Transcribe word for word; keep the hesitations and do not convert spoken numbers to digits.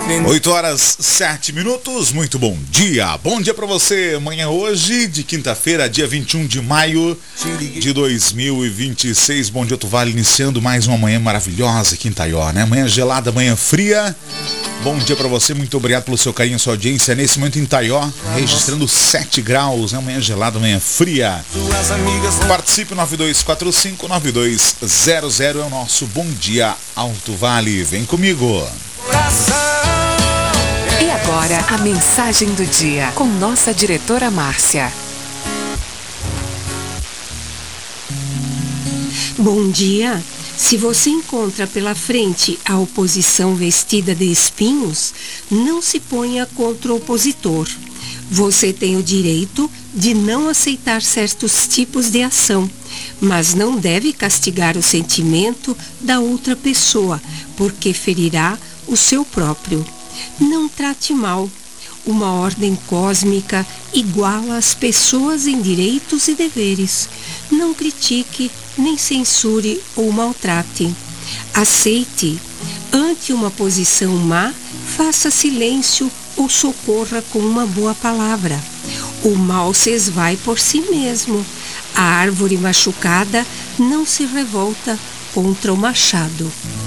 oito horas, sete minutos, muito bom dia. Bom dia pra você. Amanhã hoje, de quinta-feira, dia vinte e um de maio de dois mil e vinte e seis. Bom dia, Tuvale, iniciando mais uma manhã maravilhosa aqui em Itaió, né? Manhã gelada, manhã fria. Bom dia pra você, muito obrigado pelo seu carinho, sua audiência. Nesse momento em Itaió, registrando sete graus, né? Manhã gelada, manhã fria. Participe nove dois quatro cinco nove dois zero zero, é o nosso Bom Dia Alto Vale. Vem comigo. E agora, a mensagem do dia, com nossa diretora Márcia. Bom dia. Se você encontra pela frente a oposição vestida de espinhos, não se ponha contra o opositor. Você tem o direito de não aceitar certos tipos de ação, mas não deve castigar o sentimento da outra pessoa, porque ferirá o seu próprio. Não trate mal. Uma ordem cósmica iguala as pessoas em direitos e deveres. Não critique, nem censure ou maltrate. Aceite. Ante uma posição má, faça silêncio ou socorra com uma boa palavra. O mal se esvai por si mesmo. A árvore machucada não se revolta contra o machado.